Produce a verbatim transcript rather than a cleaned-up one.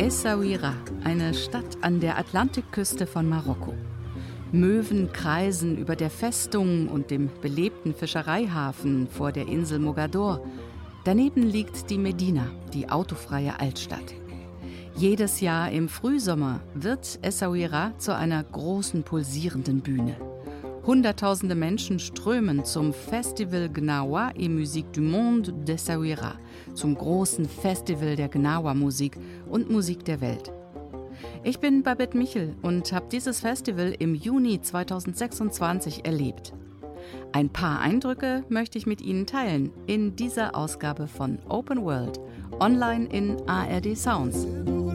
Essaouira, eine Stadt an der Atlantikküste von Marokko. Möwen kreisen über der Festung und dem belebten Fischereihafen vor der Insel Mogador. Daneben liegt die Medina, die autofreie Altstadt. Jedes Jahr im Frühsommer wird Essaouira zu einer großen pulsierenden Bühne. Hunderttausende Menschen strömen zum Festival Gnawa et Musique du Monde d'Essaouira, zum großen Festival der Gnawa-Musik und Musik der Welt. Ich bin Babette Michel und habe dieses Festival im Juni zweitausendsechsundzwanzig erlebt. Ein paar Eindrücke möchte ich mit Ihnen teilen in dieser Ausgabe von Open World, online in A R D Sounds.